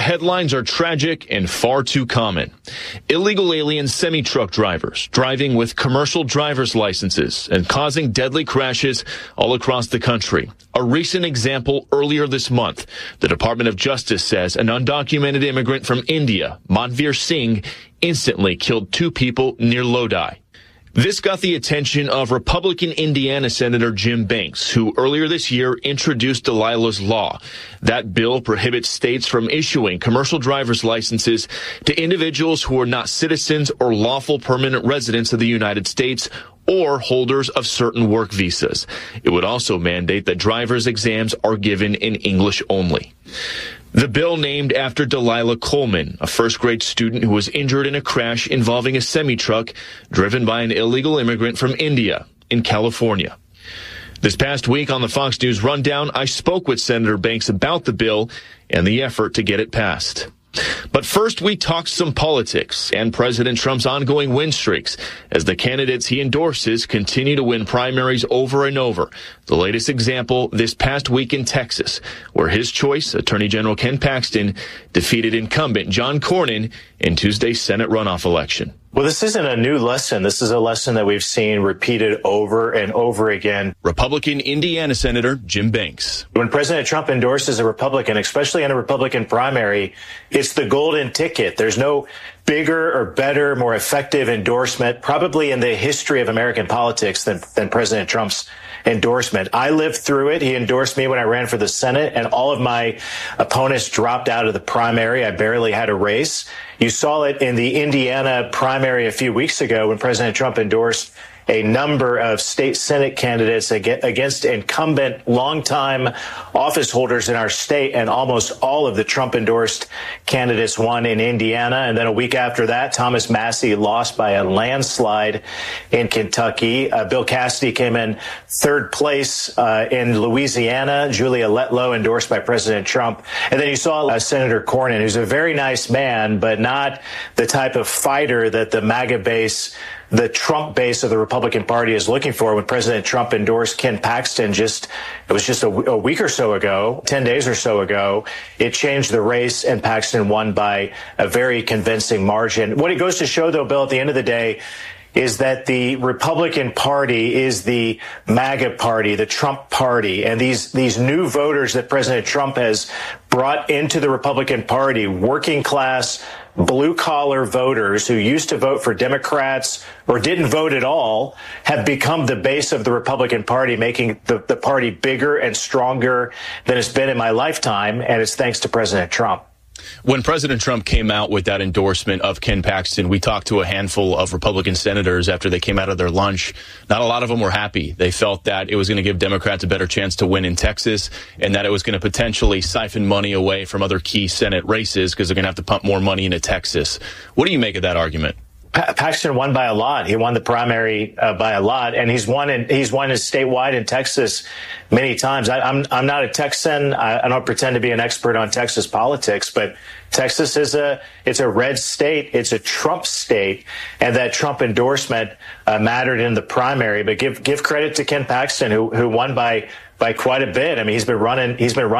headlines are tragic and far too common. Illegal alien semi-truck drivers driving with commercial driver's licenses and causing deadly crashes all across the country. A recent example earlier this month, the Department of Justice says an undocumented immigrant from India, Manveer Singh, instantly killed 2 people near Lodi. This got the attention of Republican Indiana Senator Jim Banks, who earlier this year introduced Delilah's Law. That bill prohibits states from issuing commercial driver's licenses to individuals who are not citizens or lawful permanent residents of the United States or holders of certain work visas. It would also mandate that driver's exams are given in English only. The bill named after Delilah Coleman, a first-grade student who was injured in a crash involving a semi-truck driven by an illegal immigrant from India in California. This past week on the Fox News Rundown, I spoke with Senator Banks about the bill and the effort to get it passed. But first, we talked some politics and President Trump's ongoing win streaks as the candidates he endorses continue to win primaries over and over. The latest example this past week in Texas, where his choice, Attorney General Ken Paxton, defeated incumbent John Cornyn in Tuesday's Senate runoff election. Well, this isn't a new lesson. This is a lesson that we've seen repeated over and over again. Republican Indiana Senator Jim Banks. When President Trump endorses a Republican, especially in a Republican primary, it's the golden ticket. There's no bigger or better, more effective endorsement, probably in the history of American politics than President Trump's endorsement. I lived through it. He endorsed me when I ran for the Senate, and all of my opponents dropped out of the primary. I barely had a race. You saw it in the Indiana primary a few weeks ago when President Trump endorsed a number of state Senate candidates against incumbent longtime office holders in our state, and almost all of the Trump-endorsed candidates won in Indiana. And then a week after that, Thomas Massie lost by a landslide in Kentucky. Bill Cassidy came in third place in Louisiana. Julia Letlow endorsed by President Trump. And then you saw Senator Cornyn, who's a very nice man, but not the type of fighter that the MAGA base, the Trump base of the Republican Party, is looking for. When President Trump endorsed Ken Paxton it was just a week or so ago, 10 days or so ago, it changed the race, and Paxton won by a very convincing margin. What it goes to show, though, Bill, at the end of the day, is that the Republican Party is the MAGA party, the Trump party. And these new voters that President Trump has brought into the Republican Party, working class, blue-collar voters who used to vote for Democrats or didn't vote at all, have become the base of the Republican Party, making the party bigger and stronger than it's been in my lifetime, and it's thanks to President Trump. When President Trump came out with that endorsement of Ken Paxton, we talked to a handful of Republican senators after they came out of their lunch. Not a lot of them were happy. They felt that it was going to give Democrats a better chance to win in Texas, and that it was going to potentially siphon money away from other key Senate races because they're going to have to pump more money into Texas. What do you make of that argument? Paxton won by a lot. He won the primary by a lot, and he's won statewide in Texas many times. I'm not a Texan. I don't pretend to be an expert on Texas politics, but Texas it's a red state. It's a Trump state, and that Trump endorsement mattered in the primary. But give credit to Ken Paxton, who won by quite a bit. I mean, he's been running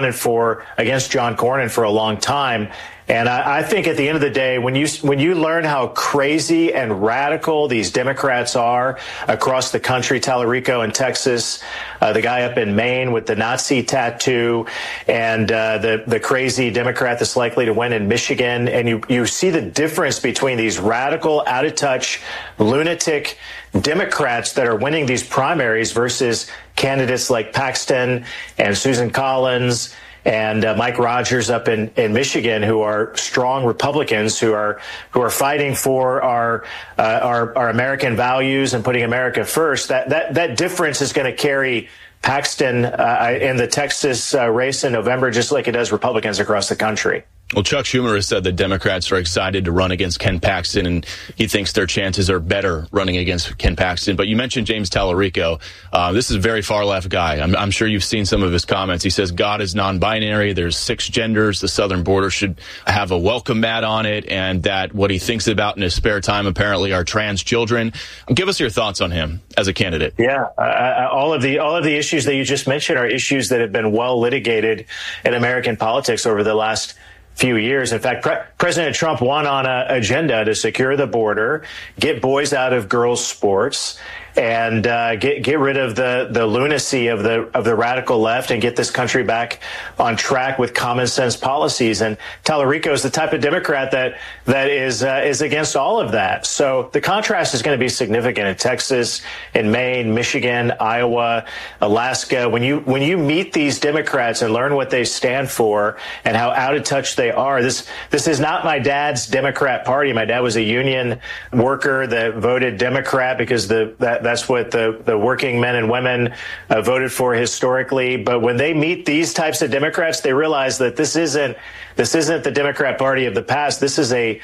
against John Cornyn for a long time. And I think at the end of the day, when you learn how crazy and radical these Democrats are across the country, Tallarico in Texas, the guy up in Maine with the Nazi tattoo, and the crazy Democrat that's likely to win in Michigan, and you see the difference between these radical, out-of-touch, lunatic Democrats that are winning these primaries versus candidates like Paxton and Susan Collins and Mike Rogers up in Michigan, who are strong Republicans who are fighting for our American values and putting America first. That difference is going to carry Paxton in the Texas race in November, just like it does Republicans across the country. Well, Chuck Schumer has said that Democrats are excited to run against Ken Paxton, and he thinks their chances are better running against Ken Paxton. But you mentioned James Tallarico. This is a very far-left guy. I'm sure you've seen some of his comments. He says God is non-binary. There's 6 genders. The southern border should have a welcome mat on it, and that what he thinks about in his spare time apparently are trans children. Give us your thoughts on him as a candidate. Yeah, all of the issues that you just mentioned are issues that have been well litigated in American politics over the last few years. In fact, President Trump won on an agenda to secure the border, get boys out of girls' sports, and get rid of the lunacy of the radical left and get this country back on track with common sense policies. And Tallarico is the type of Democrat that is against all of that. So the contrast is going to be significant in Texas, in Maine, Michigan, Iowa, Alaska. When you meet these Democrats and learn what they stand for and how out of touch they are, this is not my dad's Democrat Party. My dad was a union worker that voted Democrat because that's what the working men and women voted for historically. But when they meet these types of Democrats, they realize that this isn't the Democrat Party of the past. This is a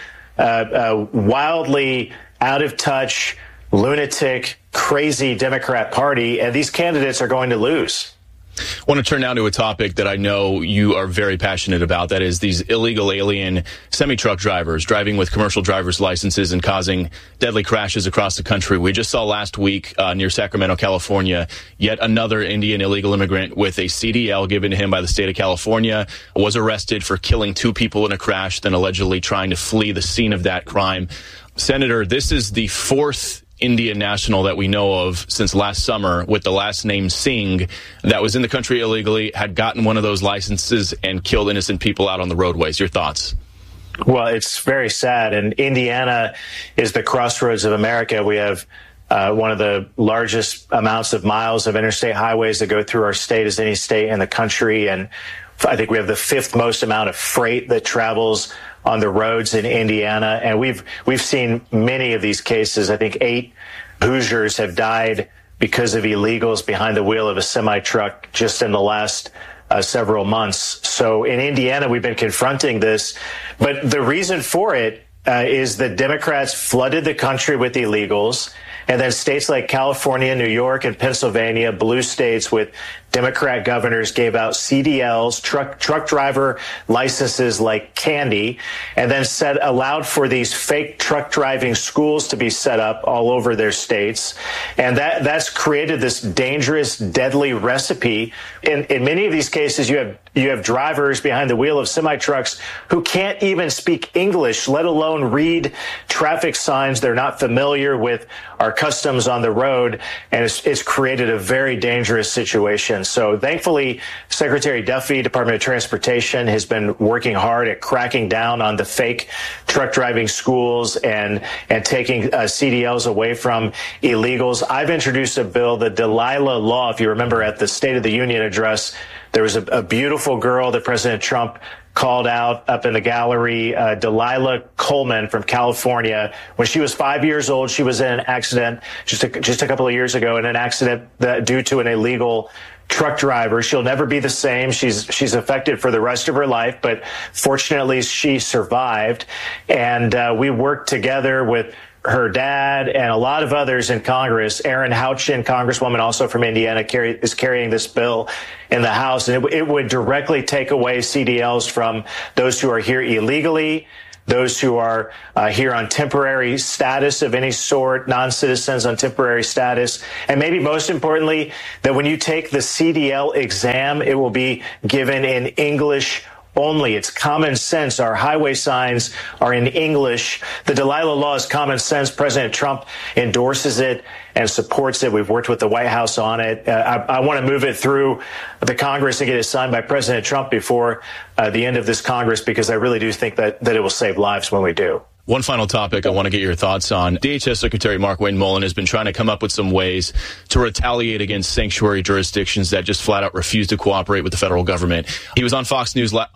wildly out of touch, lunatic, crazy Democrat Party, and these candidates are going to lose. I want to turn now to a topic that I know you are very passionate about. That is these illegal alien semi-truck drivers driving with commercial driver's licenses and causing deadly crashes across the country. We just saw last week near Sacramento, California, yet another Indian illegal immigrant with a CDL given to him by the state of California was arrested for killing 2 people in a crash, then allegedly trying to flee the scene of that crime. Senator, this is the 4th Indian national that we know of since last summer with the last name Singh that was in the country illegally, had gotten one of those licenses and killed innocent people out on the roadways. Your thoughts? Well, it's very sad. And Indiana is the crossroads of America. We have one of the largest amounts of miles of interstate highways that go through our state as any state in the country. And I think we have the 5th most amount of freight that travels on the roads in Indiana. And we've seen many of these cases. I think 8 Hoosiers have died because of illegals behind the wheel of a semi-truck just in the last several months. So in Indiana, we've been confronting this. But the reason for it is that Democrats flooded the country with illegals. And then states like California, New York, and Pennsylvania, blue states with Democrat governors, gave out CDLs, truck driver licenses like candy, and then allowed for these fake truck driving schools to be set up all over their states. And that's created this dangerous, deadly recipe. In many of these cases, you have drivers behind the wheel of semi-trucks who can't even speak English, let alone read traffic signs. They're not familiar with our customs on the road, and it's created a very dangerous situation. So thankfully, Secretary Duffy, Department of Transportation, has been working hard at cracking down on the fake truck driving schools and taking CDLs away from illegals. I've introduced a bill, the Delilah Law. If you remember at the State of the Union address, there was a beautiful girl that President Trump called out up in the gallery, Delilah Coleman from California. When she was 5 years old, she was in an accident just a couple of years ago, in an accident due to an illegal truck driver. She'll never be the same. She's affected for the rest of her life, but fortunately she survived. And we worked together with her dad and a lot of others in Congress. Erin Houchin, Congresswoman also from Indiana, is carrying this bill in the House. And it would directly take away CDLs from those who are here illegally, those who are here on temporary status of any sort, non-citizens on temporary status. And maybe most importantly, that when you take the CDL exam, it will be given in English only. It's common sense. Our highway signs are in English. The Delilah Law is common sense. President Trump endorses it and supports it. We've worked with the White House on it. I want to move it through the Congress and get it signed by President Trump before the end of this Congress, because I really do think that it will save lives when we do. One final topic I want to get your thoughts on. DHS Secretary Markwayne Mullin has been trying to come up with some ways to retaliate against sanctuary jurisdictions that just flat out refuse to cooperate with the federal government. He was on Fox News with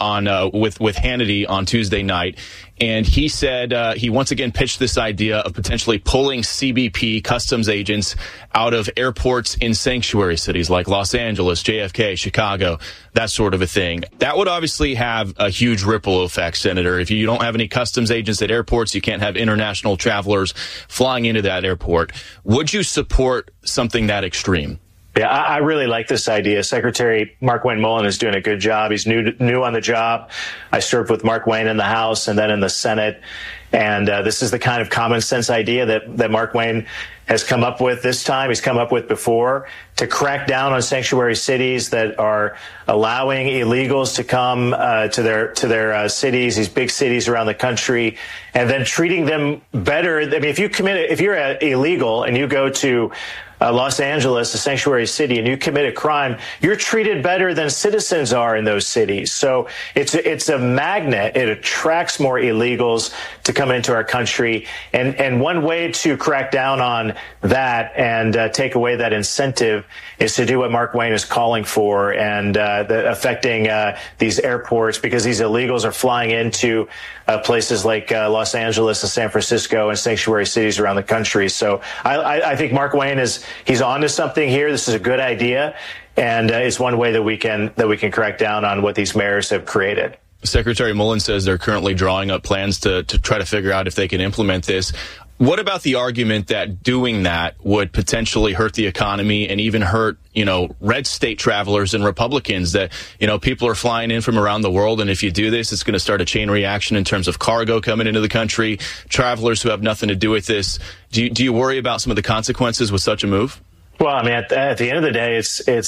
Hannity on Tuesday night, and he said he once again pitched this idea of potentially pulling CBP customs agents out of airports in sanctuary cities like Los Angeles, JFK, Chicago, that sort of a thing. That would obviously have a huge ripple effect, Senator. If you don't have any customs agents at airports, you can't have international travelers flying into that airport. Would you support something that extreme? Yeah, I really like this idea. Secretary Markwayne Mullin is doing a good job. He's new on the job. I served with Markwayne in the House and then in the Senate. And this is the kind of common sense idea that Markwayne has come up with this time, he's come up with before, to crack down on sanctuary cities that are allowing illegals to come to their cities, these big cities around the country, and then treating them better. I mean, if you're illegal and you go to Los Angeles, a sanctuary city, and you commit a crime, you're treated better than citizens are in those cities. So it's a magnet. It attracts more illegals to come into our country. And one way to crack down on that and take away that incentive is to do what Mark Wayne is calling for and affecting these airports, because these illegals are flying into places like Los Angeles and San Francisco and sanctuary cities around the country. So I think Mark Wayne he's onto something here. This is a good idea, and it's one way that we can crack down on what these mayors have created. Secretary Mullen says they're currently drawing up plans to try to figure out if they can implement this. What about the argument that doing that would potentially hurt the economy and even hurt, red state travelers and Republicans, that, people are flying in from around the world, and if you do this, it's going to start a chain reaction in terms of cargo coming into the country, travelers who have nothing to do with this. Do you worry about some of the consequences with such a move? Well, I mean, at the end of the day,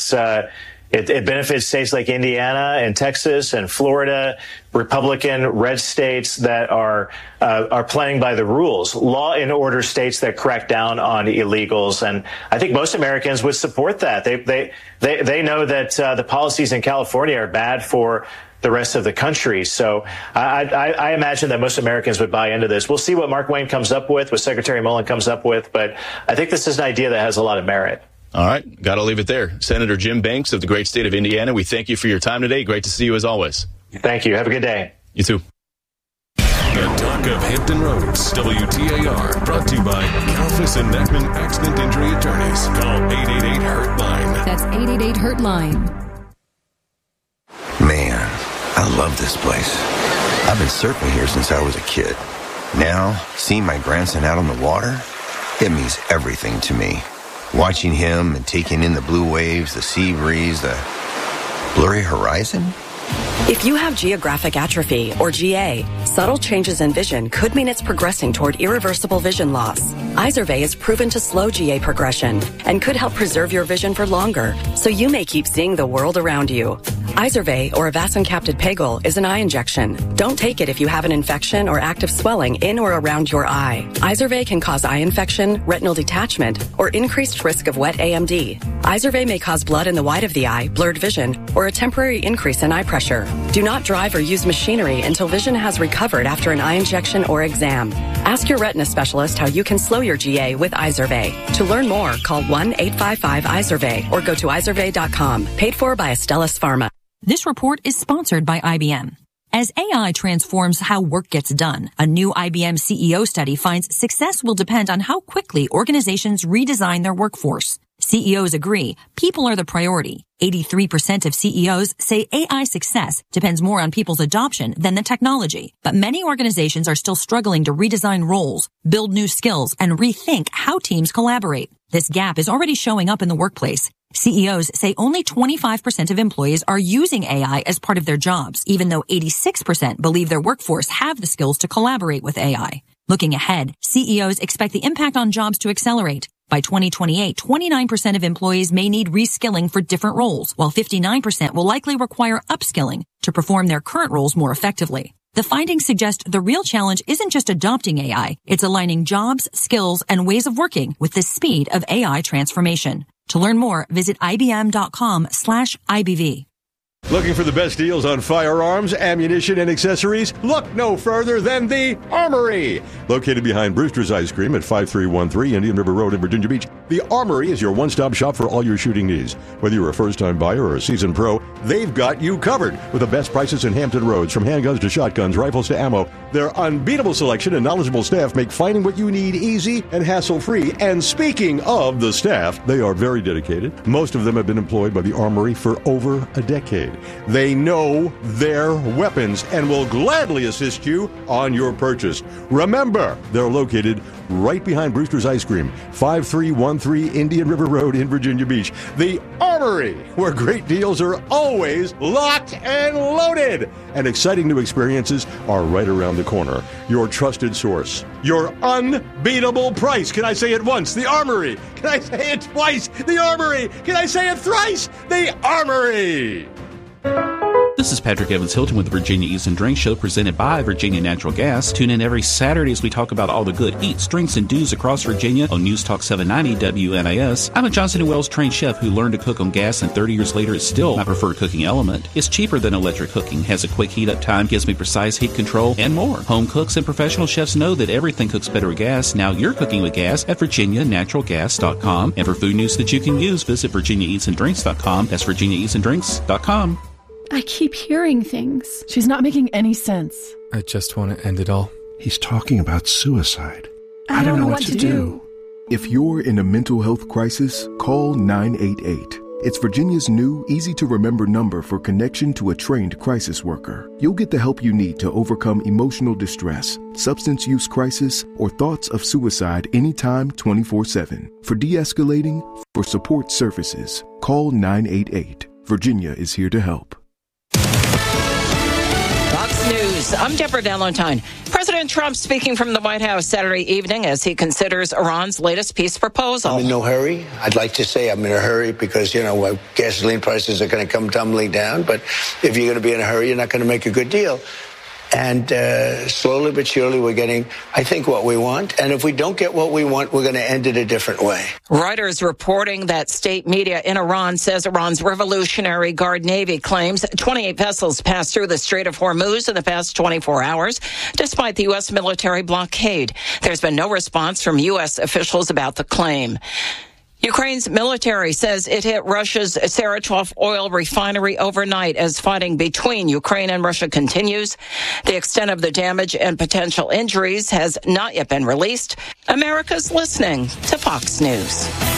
it benefits states like Indiana and Texas and Florida, Republican red states that are playing by the rules, law and order states that crack down on illegals. And I think most Americans would support that. They know that the policies in California are bad for the rest of the country. So I imagine that most Americans would buy into this. We'll see what Mark Wayne comes up with, what Secretary Mullen comes up with, but I think this is an idea that has a lot of merit. All right. Got to leave it there. Senator Jim Banks of the great state of Indiana, we thank you for your time today. Great to see you as always. Thank you. Have a good day. You too. The Talk of Hampton Roads, WTAR, brought to you by Kalfas and Neckman Accident Injury Attorneys. Call 888-HURT-LINE. That's 888-HURT-LINE. Man, I love this place. I've been surfing here since I was a kid. Now, seeing my grandson out on the water, it means everything to me. Watching him and taking in the blue waves, the sea breeze, the blurry horizon. If you have geographic atrophy, or GA, subtle changes in vision could mean it's progressing toward irreversible vision loss. Izervay is proven to slow GA progression and could help preserve your vision for longer, so you may keep seeing the world around you. Izervay, or avacincaptad pegol, is an eye injection. Don't take it if you have an infection or active swelling in or around your eye. Izervay can cause eye infection, retinal detachment, or increased risk of wet AMD. Izervay may cause blood in the white of the eye, blurred vision, or a temporary increase in eye pressure. Do not drive or use machinery until vision has recovered after an eye injection or exam. Ask your retina specialist how you can slow your GA with Izervay. To learn more, call 1-855-IZERVAY or go to izervay.com. Paid for by Astellas Pharma. This report is sponsored by IBM. As AI transforms how work gets done, a new IBM CEO study finds success will depend on how quickly organizations redesign their workforce. CEOs agree people are the priority. 83% of CEOs say AI success depends more on people's adoption than the technology. But many organizations are still struggling to redesign roles, build new skills, and rethink how teams collaborate. This gap is already showing up in the workplace. CEOs say only 25% of employees are using AI as part of their jobs, even though 86% believe their workforce have the skills to collaborate with AI. Looking ahead, CEOs expect the impact on jobs to accelerate. By 2028, 29% of employees may need reskilling for different roles, while 59% will likely require upskilling to perform their current roles more effectively. The findings suggest the real challenge isn't just adopting AI, it's aligning jobs, skills, and ways of working with the speed of AI transformation. To learn more, visit ibm.com/IBV. Looking for the best deals on firearms, ammunition, and accessories? Look no further than the Armory. Located behind Brewster's Ice Cream at 5313 Indian River Road in Virginia Beach, the Armory is your one-stop shop for all your shooting needs. Whether you're a first-time buyer or a seasoned pro, they've got you covered with the best prices in Hampton Roads, from handguns to shotguns, rifles to ammo. Their unbeatable selection and knowledgeable staff make finding what you need easy and hassle-free. And speaking of the staff, they are very dedicated. Most of them have been employed by the Armory for over a decade. They know their weapons and will gladly assist you on your purchase. Remember, they're located right behind Brewster's Ice Cream, 5313 5313 Indian River Road in Virginia Beach. The Armory, where great deals are always locked and loaded. And exciting new experiences are right around the corner. Your trusted source. Your unbeatable price. Can I say it once? The Armory. Can I say it twice? The Armory. Can I say it thrice? The Armory. This is Patrick Evans Hilton with the Virginia Eats and Drinks Show, presented by Virginia Natural Gas. Tune in every Saturday as we talk about all the good eats, drinks, and do's across Virginia on News Talk 790 WNAS. I'm a Johnson & Wells trained chef who learned to cook on gas, and 30 years later, it's still my preferred cooking element. It's cheaper than electric cooking, has a quick heat-up time, gives me precise heat control, and more. Home cooks and professional chefs know that everything cooks better with gas. Now you're cooking with gas at VirginiaNaturalGas.com. And for food news that you can use, visit VirginiaEatsAndDrinks.com. That's VirginiaEatsAndDrinks.com. I keep hearing things. She's not making any sense. I just want to end it all. He's talking about suicide. I don't know what to do. If you're in a mental health crisis, call 988. It's Virginia's new, easy-to-remember number for connection to a trained crisis worker. You'll get the help you need to overcome emotional distress, substance use crisis, or thoughts of suicide anytime 24/7. For de-escalating, for support services, call 988. Virginia is here to help. Fox News. I'm Deborah Valentine. President Trump speaking from the White House Saturday evening as he considers Iran's latest peace proposal. I'm in no hurry. I'd like to say I'm in a hurry because, gasoline prices are going to come tumbling down. But if you're going to be in a hurry, you're not going to make a good deal. And slowly but surely, we're getting, I think, what we want. And if we don't get what we want, we're going to end it a different way. Reuters reporting that state media in Iran says Iran's Revolutionary Guard Navy claims 28 vessels passed through the Strait of Hormuz in the past 24 hours, despite the U.S. military blockade. There's been no response from U.S. officials about the claim. Ukraine's military says it hit Russia's Saratov oil refinery overnight as fighting between Ukraine and Russia continues. The extent of the damage and potential injuries has not yet been released. America's listening to Fox News.